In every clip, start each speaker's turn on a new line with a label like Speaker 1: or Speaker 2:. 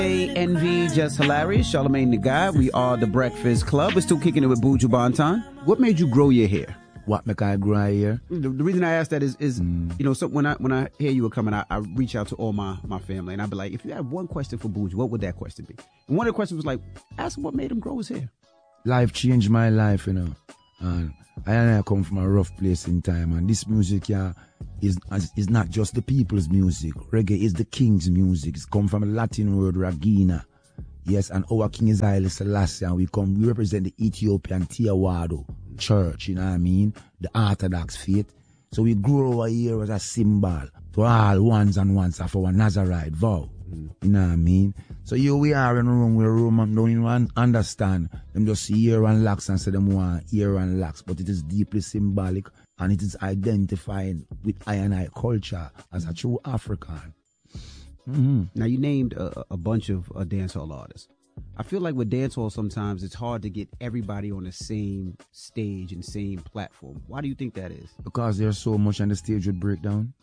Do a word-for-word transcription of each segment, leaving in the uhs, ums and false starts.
Speaker 1: Envy, Just Hilarious, Charlamagne the Guy. We are the Breakfast Club. We're still kicking it with Buju Banton. What made you grow your hair?
Speaker 2: What make I grow hair?
Speaker 1: The, the reason I ask that is, is mm. you know, so when I when I hear you were coming, I, I reach out to all my, my family and I'd be like, if you had one question for Buju, what would that question be? And one of the questions was like, ask him what made him grow his hair.
Speaker 2: Life changed my life, you know. And I and I come from a rough place in time, and this music yeah, is is not just the people's music. Reggae is the king's music. It's come from a Latin word, ragina. Yes, and our king is Haile Selassie, and we come, we represent the Ethiopian Tiawado church, you know what I mean? The Orthodox faith. So we grow our here as a symbol to all ones and ones of our Nazarite vow. Mm. You know what I mean? So here we are in a room where Roman don't even understand. Them just see ear and locks and say them want ear and locks, but it is deeply symbolic and it is identifying with I and I culture as a true African.
Speaker 1: Mm-hmm. Now you named a, a bunch of uh, dancehall artists. I feel like with dancehall sometimes it's hard to get everybody on the same stage and same platform. Why do you think that is?
Speaker 2: Because there's so much and the stage would break down.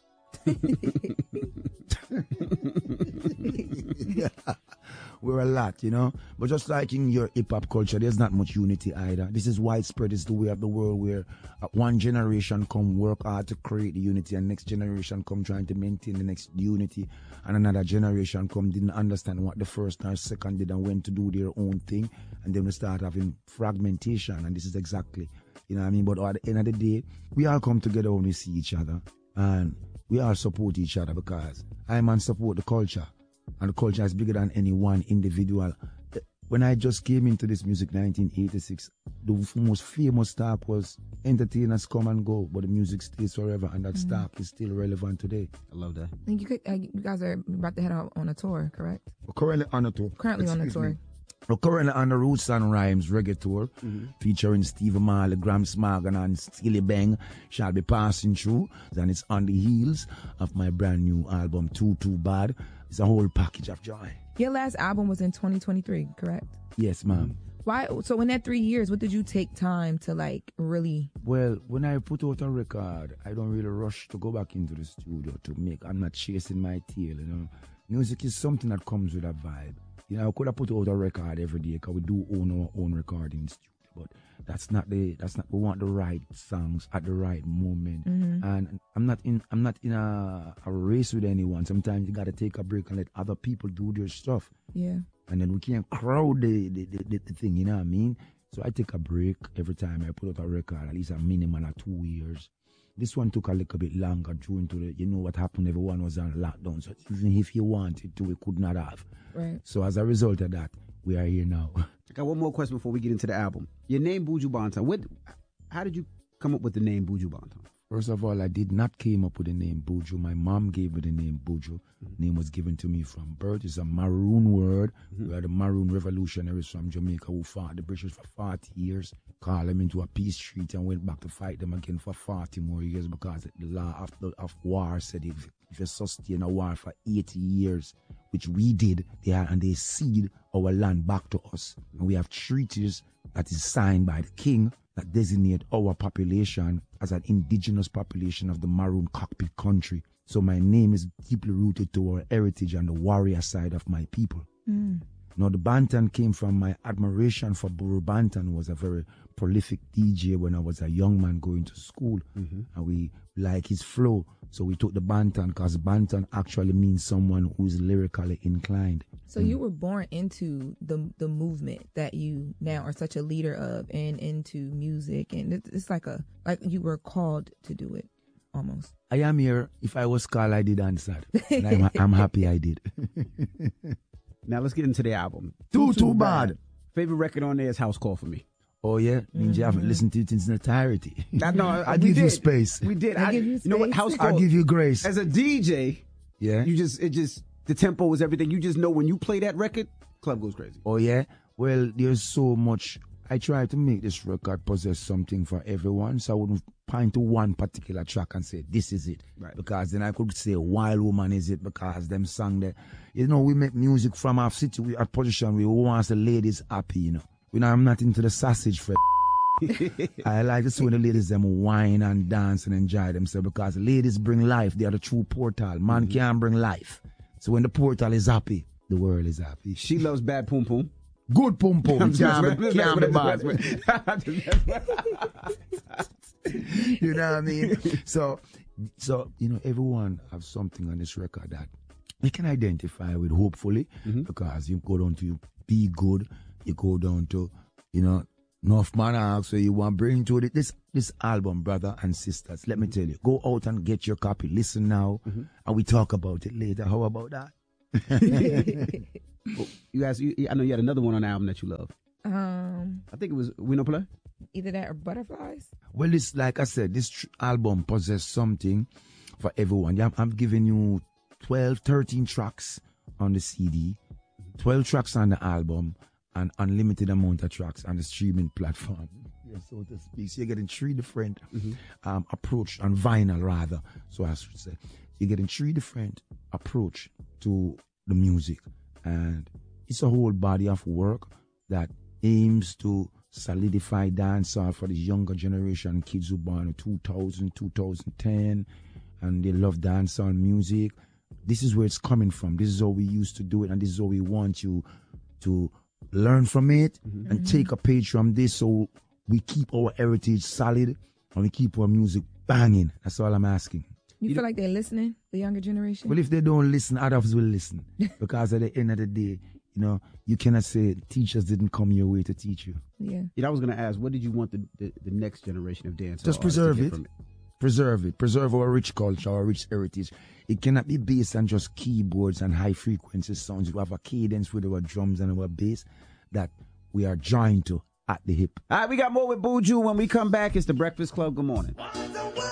Speaker 2: Yeah. We're a lot, you know. But just like in your hip-hop culture, there's not much unity either. This is widespread. It's the way of the world where uh, one generation come work hard to create the unity and next generation come trying to maintain the next unity, and another generation come didn't understand what the first or second did and went to do their own thing, and then we start having fragmentation, and this is exactly, you know what I mean? But at the end of the day, we all come together when we see each other, and we all support each other because I man support the culture. And the culture is bigger than any one individual. When I just came into this music nineteen eighty-six, the most famous talk was entertainers come and go, but the music stays forever, and that mm-hmm. stock is still relevant today.
Speaker 1: I love that.
Speaker 3: You, could, uh, you guys are about to head out on a tour, correct?
Speaker 2: We're currently on a tour.
Speaker 3: Currently
Speaker 2: Excuse
Speaker 3: on a tour.
Speaker 2: Me. We're currently on the Roots and Rhymes reggae tour, mm-hmm. featuring Steve Marley, Gramps Morgan, and Skilly Bang. Shall be passing through, and it's on the heels of my brand new album, Too Too Bad. It's a whole package of joy.
Speaker 3: Your last album was in twenty twenty-three, correct?
Speaker 2: Yes, ma'am.
Speaker 3: Why? So in that three years, what did you take time to like really?
Speaker 2: Well, when I put out a record, I don't really rush to go back into the studio to make. I'm not chasing my tail, you know. Music is something that comes with a vibe. You know, I could have put out a record every day because we do own our own recording studio, but that's not the that's not we want the right songs at the right moment. Mm-hmm. And I'm not in I'm not in a, a race with anyone. Sometimes you gotta take a break and let other people do their stuff.
Speaker 3: Yeah.
Speaker 2: And then we can't crowd the the, the, the thing, you know what I mean? So I take a break every time I put out a record, at least a minimum of two years. This one took a little bit longer due to the, you know what happened, everyone was on lockdown. So even if you wanted to, we could not have.
Speaker 3: Right.
Speaker 2: So as a result of that, we are here now.
Speaker 1: I got one more question before we get into the album. Your name, Buju Banton. What? How did you come up with the name Buju Banton?
Speaker 2: First of all, I did not came up with the name Buju. My mom gave me the name Buju. Mm-hmm. Name was given to me from birth. It's a Maroon word. Mm-hmm. We had the Maroon revolutionaries from Jamaica who fought the British for forty years, called them into a peace treaty and went back to fight them again for forty more years because the law of, the, of war said if, if you sustain a war for eighty years, which we did, they had, and they cede our land back to us. And we have treaties that is signed by the king that designate our population as an indigenous population of the Maroon cockpit country. So my name is deeply rooted to our heritage and the warrior side of my people. Mm. Now the Banton came from my admiration for Buju Banton, who was a very prolific D J when I was a young man going to school. Mm-hmm. And we like his flow. So we took the Banton because Banton actually means someone who is lyrically inclined.
Speaker 3: So mm. you were born into the the movement that you now are such a leader of and into music. And it's like a like you were called to do it almost.
Speaker 2: I am here. If I was called, I did answer. And I'm, I'm happy I did.
Speaker 1: Now let's get into the album.
Speaker 2: Too, too, too bad. bad.
Speaker 1: Favorite record on there is House Call for me.
Speaker 2: Oh, yeah? Mm-hmm. Means you haven't listened to it in its entirety.
Speaker 1: I, no,
Speaker 2: I give did. you space.
Speaker 1: We did.
Speaker 3: I,
Speaker 1: I
Speaker 3: give you space.
Speaker 1: You know what? House Call.
Speaker 2: I give you grace.
Speaker 1: As a D J,
Speaker 2: yeah,
Speaker 1: you just, it just, the tempo is everything. You just know when you play that record, club goes crazy.
Speaker 2: Oh, yeah? Well, there's so much. I try to make this record possess something for everyone, so I wouldn't point to one particular track and say, this is it.
Speaker 1: Right.
Speaker 2: Because then I could say, Wild Woman is it, because them sang that. You know, we make music from our city, we, our position, we want the ladies happy, you know. You know, I'm not into the sausage for I like to see when the ladies them whine and dance and enjoy themselves, because ladies bring life. They are the true portal. Man mm-hmm. can't bring life. So when the portal is happy, the world is happy.
Speaker 1: She loves bad pum pum.
Speaker 2: Good pum pum. Can't be bad. You know what I mean? So, so you know, everyone have something on this record that you can identify with, hopefully, mm-hmm. because you go down to Be Good, you go down to, you know, North Man, so you want to bring to it this this album, brother and sisters. Let me tell you, go out and get your copy. Listen now, mm-hmm. and we talk about it later. How about that?
Speaker 1: Well, you guys, you, I know you had another one on the album that you love.
Speaker 3: Um,
Speaker 1: I think it was We No Play.
Speaker 3: Either that or Butterflies.
Speaker 2: Well, it's like I said, this tr- album possesses something for everyone. Yeah, I'm, I'm giving you twelve, thirteen tracks on the C D, twelve tracks on the album, and unlimited amount of tracks on the streaming platform. Yeah, so to speak. So you're getting three different mm-hmm. um, approach on vinyl, rather. So I should say, you're getting three different approach to the music, and it's a whole body of work that aims to solidify dancehall for the younger generation, kids who born in two thousand, two thousand ten, and they love dancehall music. This is where it's coming from. This is how we used to do it, and this is how we want you to learn from it mm-hmm. and take a page from this, so we keep our heritage solid and we keep our music banging. That's all I'm asking.
Speaker 3: You, you feel like they're listening, the younger generation?
Speaker 2: Well, if they don't listen, others will listen. Because at the end of the day, you know, you cannot say teachers didn't come your way to teach you.
Speaker 3: Yeah.
Speaker 1: You know, I was going to ask, what did you want the, the, the next generation of dancehall
Speaker 2: Just preserve it.
Speaker 1: it.
Speaker 2: Preserve it. Preserve our rich culture, our rich heritage. It cannot be based on just keyboards and high frequency sounds. We have a cadence with our drums and our bass that we are joined to at the hip.
Speaker 1: All right, we got more with Buju. When we come back, it's The Breakfast Club. Good morning.